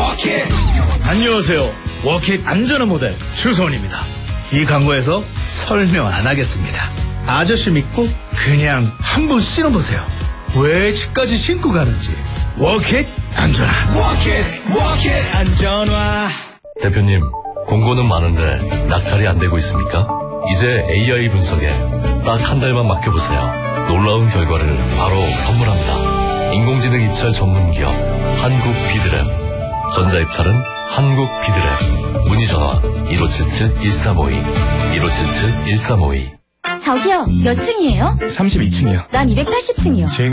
안녕하세요. 워킷 안전한 모델 주소원입니다. 이 광고에서 설명 안 하겠습니다. 아저씨 믿고 그냥 한번 신어보세요. 왜 집까지 신고 가는지. 워킷 안전한. 워킷 안전화. 대표님, 공고는 많은데 낙찰이 안 되고 있습니까? 이제 AI 분석에 딱 한 달만 맡겨보세요. 놀라운 결과를 바로 선물합니다. 인공지능 입찰 전문 기업 한국 비드랩. 전자 입찰은 한국 비드랩. 문의 전화 1577-1352 1577-1352. 저기요, 몇 층이에요? 32층이요. 난 280층이요.